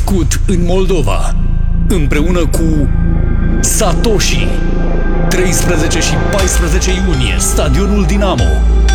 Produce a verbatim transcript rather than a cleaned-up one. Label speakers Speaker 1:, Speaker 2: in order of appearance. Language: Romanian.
Speaker 1: născut în Moldova, împreună cu Satoshi. treisprezece și paisprezece iunie, stadionul Dinamo.